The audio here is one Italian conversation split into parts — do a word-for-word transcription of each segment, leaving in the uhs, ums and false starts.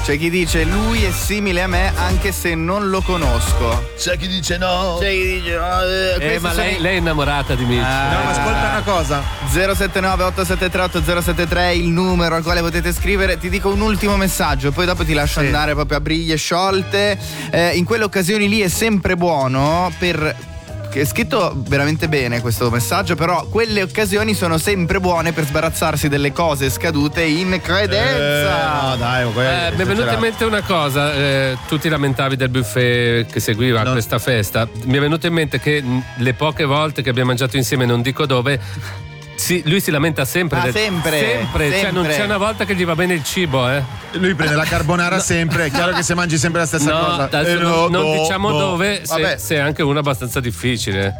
C'è chi dice lui è simile a me anche se non lo conosco. C'è chi dice no. C'è chi dice no. Eh, eh ma lei, i... lei è innamorata di Mitch. Ah, no, ma ascolta una cosa. zero sette nove otto sette tre otto zero sette tre è il numero al quale potete scrivere. Ti dico un ultimo messaggio, poi dopo ti lascio sì. andare proprio a briglie sciolte. Eh, in quelle occasioni lì è sempre buono per... È scritto veramente bene questo messaggio, però quelle occasioni sono sempre buone per sbarazzarsi delle cose scadute in credenza. Eh, no, dai, eh, mi è venuta in mente una cosa, eh, tu ti lamentavi del buffet che seguiva non... questa festa. Mi è venuto in mente che le poche volte che abbiamo mangiato insieme, non dico dove, sì, lui si lamenta sempre. Ah, del... sempre, sempre. sempre. Cioè non c'è una volta che gli va bene il cibo, eh. Lui prende la carbonara no. sempre, è chiaro che se mangi sempre la stessa no, cosa. Eh, no, non no, diciamo no. dove, se, se è anche uno abbastanza difficile.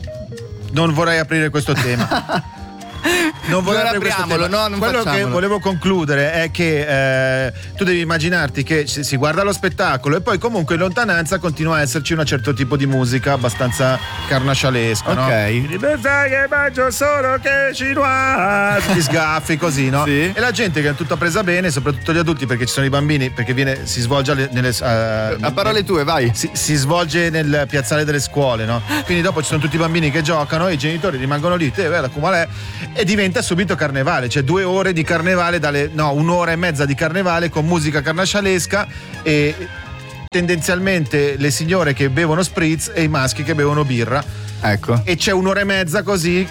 Non vorrei aprire questo tema. Non voglio non apriamolo, no, non quello facciamolo. Che volevo concludere è che eh, tu devi immaginarti che si guarda lo spettacolo e poi comunque in lontananza continua a esserci un certo tipo di musica abbastanza carnascialesca, ok, no? Sai che mangio solo che chinois, gli sgaffi così, no? Sì. E la gente che è tutta presa bene, soprattutto gli adulti, perché ci sono i bambini, perché viene, si svolge alle, nelle uh, a parole tue, vai. Si, si svolge nel piazzale delle scuole, no? Quindi dopo ci sono tutti i bambini che giocano e i genitori rimangono lì, te vedi come è, e diventa subito carnevale, cioè due ore di carnevale, dalle, no, un'ora e mezza di carnevale con musica carnascialesca e tendenzialmente le signore che bevono spritz e i maschi che bevono birra. Ecco. E c'è un'ora e mezza così.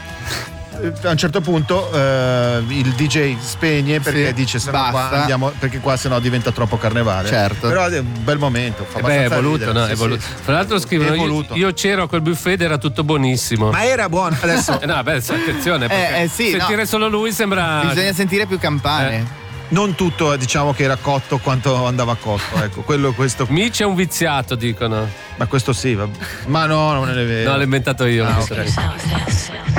A un certo punto uh, il D J spegne perché sì, dice se no qua andiamo, perché qua sennò diventa troppo carnevale. Certo. Però è un bel momento, fa eh beh, è voluto, ridere, no? sì, È voluto. sì. Tra l'altro scrivono io, io c'ero a quel buffet, era tutto buonissimo. Ma era buono adesso. eh no, beh, attenzione, eh, eh, sì, sentire no. solo lui sembra. Bisogna sentire più campane. Eh. Non tutto, diciamo che era cotto quanto andava cotto, ecco, quello questo. Mitch è un viziato, dicono. Ma questo sì, va... ma no, non è vero. No, l'ho inventato io. Ah, okay.